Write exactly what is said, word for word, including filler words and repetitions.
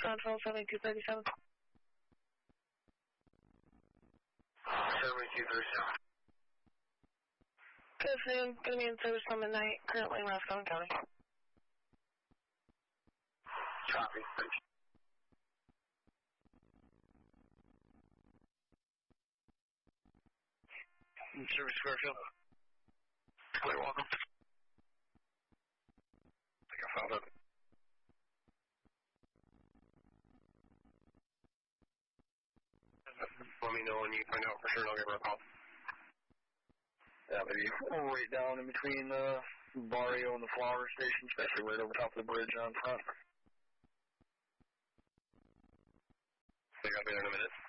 Central seventy-two thirty-seven. seventy-two thirty-seven. Good afternoon. Going to be in service on midnight. Currently in Roscommon County. Copy. Service Squarefield. You're welcome. I think I found it. Let me know when you find out for sure and I'll give her a call. Yeah, maybe right down in between the Barrio and the Flower Station, especially right over top of the bridge on front. I think I'll be there in a minute.